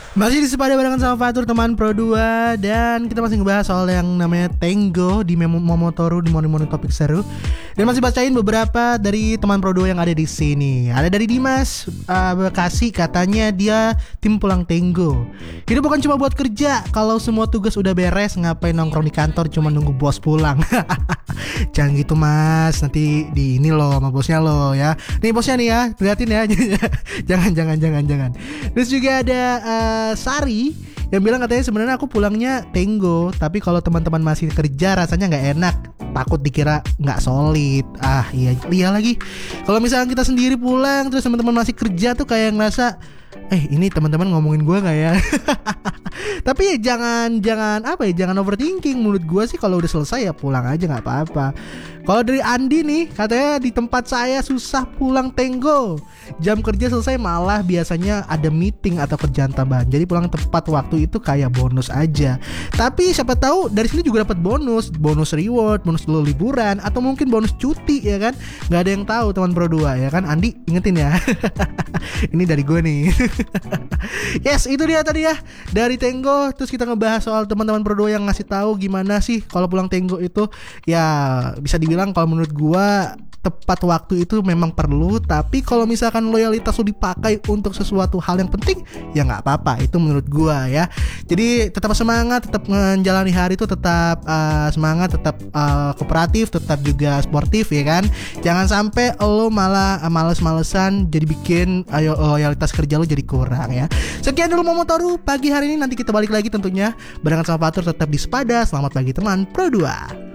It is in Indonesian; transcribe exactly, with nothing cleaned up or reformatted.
Masih di Sepada barengan sama Fatur teman Pro dua. Dan kita masih ngebahas soal yang namanya Tenggo di Memo Momotaro di Morning Morning Topik Seru. Dan masih bacain beberapa dari teman Pro dua yang ada di sini. Ada dari Dimas uh, Bekasi, katanya dia tim pulang Tenggo. Hidup bukan cuma buat kerja. Kalau semua tugas udah beres, ngapain nongkrong di kantor cuma nunggu bos pulang. Jangan gitu mas, nanti di ini loh sama bosnya loh ya. Nih bosnya nih ya, liatin ya. Jangan jangan jangan jangan. Terus juga ada uh, Sari yang bilang katanya sebenarnya aku pulangnya Tenggo, tapi kalau teman-teman masih kerja rasanya nggak enak, takut dikira nggak solid. Ah iya iya lagi. Kalau misalnya kita sendiri pulang terus teman-teman masih kerja tuh kayak ngerasa eh ini teman-teman ngomongin gue nggak ya? Tapi ya jangan jangan apa ya jangan overthinking. Menurut gue sih kalau udah selesai ya pulang aja nggak apa-apa. Kalau dari Andi nih katanya di tempat saya susah pulang Tenggo. Jam kerja selesai malah biasanya ada meeting atau kerjaan tambahan. Jadi pulang tepat waktu itu kayak bonus aja. Tapi siapa tahu dari sini juga dapat bonus, bonus reward, bonus dulu liburan atau mungkin bonus cuti ya kan? Gak ada yang tahu teman Pro dua ya kan? Andi ingetin ya. Ini dari gue nih. Yes, itu dia tadi ya dari Tenggo. Terus kita ngebahas soal teman-teman Pro dua yang ngasih tahu gimana sih kalau pulang Tenggo itu. Ya bisa dibilang kalau menurut gue tepat waktu itu memang perlu, tapi kalau misalkan loyalitas lu dipakai untuk sesuatu hal yang penting ya nggak apa-apa, itu menurut gua ya. Jadi tetap semangat, tetap menjalani hari itu tetap uh, semangat, tetap uh, kooperatif, tetap juga sportif ya kan. Jangan sampai lo malah uh, males-malesan jadi bikin uh, loyalitas kerja lo jadi kurang ya. Sekian dulu Momotaro pagi hari ini, nanti kita balik lagi tentunya barengan sama Fatur tetap di Sepada. Selamat pagi teman Pro dua.